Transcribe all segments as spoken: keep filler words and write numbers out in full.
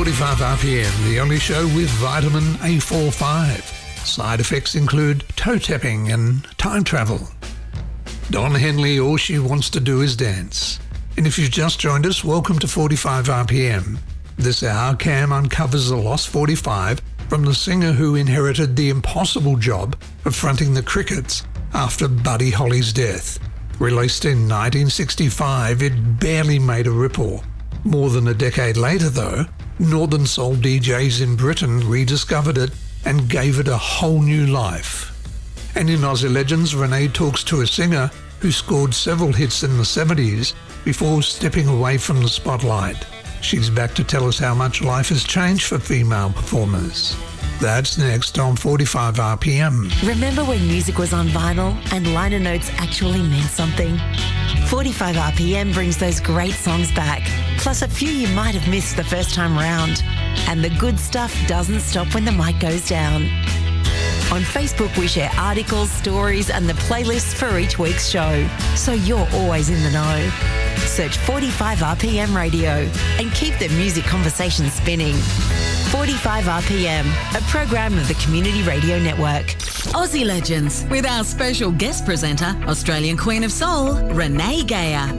forty-five R P M, the only show with vitamin A forty-five. Side effects include toe tapping and time travel. Don Henley, all she wants to do is dance. And if you've just joined us, welcome to forty-five R P M. This hour, Cam uncovers the lost forty-five from the singer who inherited the impossible job of fronting the Crickets after Buddy Holly's death. Released in nineteen sixty-five, it barely made a ripple. More than a decade later, though, Northern Soul D Js in Britain rediscovered it and gave it a whole new life. And in Aussie Legends, Renee talks to a singer who scored several hits in the seventies before stepping away from the spotlight. She's back to tell us how much life has changed for female performers. That's next on forty-five R P M. Remember when music was on vinyl and liner notes actually meant something? forty-five R P M brings those great songs back, plus a few you might have missed the first time round. And the good stuff doesn't stop when the mic goes down. On Facebook, we share articles, stories, and the playlists for each week's show, so you're always in the know. Search forty-five R P M Radio and keep the music conversation spinning. forty-five R P M, a program of the Community Radio Network. Aussie Legends, with our special guest presenter, Australian Queen of Soul, Renee Geyer.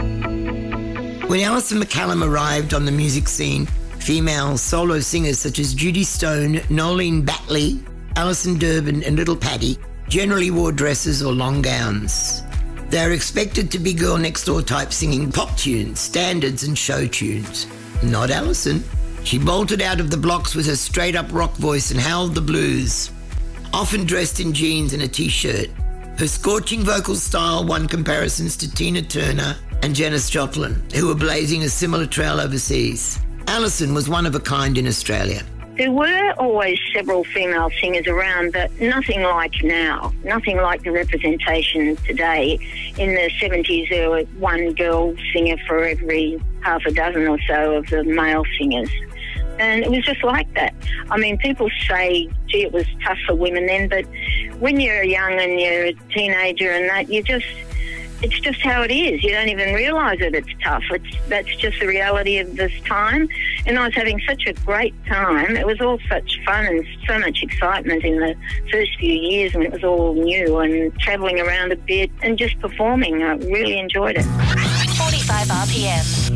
When Alison McCallum arrived on the music scene, female solo singers such as Judy Stone, Nolene Batley, Alison Durbin and Little Paddy generally wore dresses or long gowns. They are expected to be girl next door type singing pop tunes, standards and show tunes. Not Alison. She bolted out of the blocks with her straight-up rock voice and howled the blues, often dressed in jeans and a t-shirt. Her scorching vocal style won comparisons to Tina Turner and Janis Joplin, who were blazing a similar trail overseas. Alison was one of a kind in Australia. There were always several female singers around, but nothing like now. Nothing like the representation today. In the seventies, there was one girl singer for every half a dozen or so of the male singers. And it was just like that. I mean, people say, gee, it was tough for women then, but when you're young and you're a teenager and that, you just... it's just how it is. You don't even realise that it's tough. It's that's just the reality of this time. And I was having such a great time. It was all such fun and so much excitement in the first few years, and it was all new and travelling around a bit and just performing. I really enjoyed it. forty-five R P M.